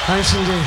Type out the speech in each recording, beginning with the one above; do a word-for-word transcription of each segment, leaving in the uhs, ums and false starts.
Un C D.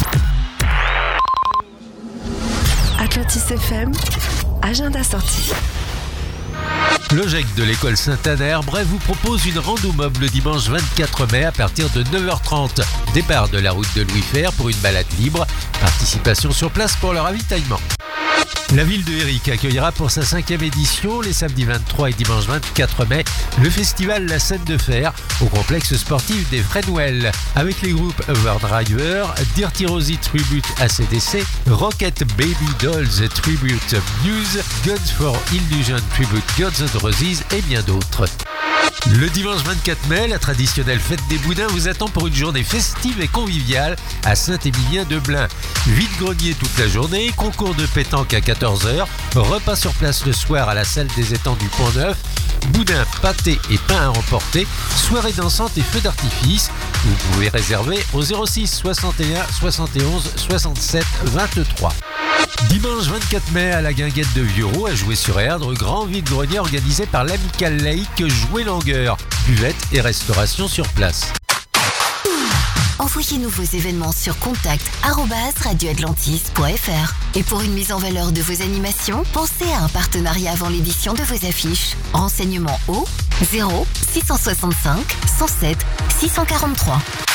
Atlantis F M, agenda sortie. Le G E C de l'école Saint-Aner-Bray vous propose une rando mob le dimanche vingt-quatre mai à partir de neuf heures trente. Départ de la route de Louis Fer pour une balade libre. Participation sur place pour le ravitaillement. La ville de Éric accueillera pour sa cinquième édition les samedis vingt-trois et dimanche vingt-quatre mai le festival La Scène de Fer au complexe sportif des Fresnouel avec les groupes Overdriver, Dirty Rosie Tribute A C D C, Rocket Baby Dolls Tribute Muse, Guns for Illusion Tribute Guns N' Roses et bien d'autres. Le dimanche vingt-quatre mai, la traditionnelle fête des boudins vous attend pour une journée festive et conviviale à Saint-Émilien-de-Blain. Vide-grenier toute la journée, concours de pétanque à quatorze heures, repas sur place le soir à la salle des étangs du Pont-Neuf, boudin, pâté et pain à emporter, soirée dansante et feux d'artifice. Vous pouvez réserver au zéro six soixante et un soixante et onze soixante-sept vingt-trois. Dimanche vingt-quatre mai à la Guinguette de Vieuxroux à Jouer-sur-Erdre, grand vide-grenier organisé par l'Amicale laïque Jouer Langueur. Buvette et restauration sur place. Envoyez-nous vos événements sur contact arobase radio atlantis point f r. Et pour une mise en valeur de vos animations, pensez à un partenariat avant l'édition de vos affiches. Renseignements au zéro six cent soixante-cinq cent sept six cent quarante-trois.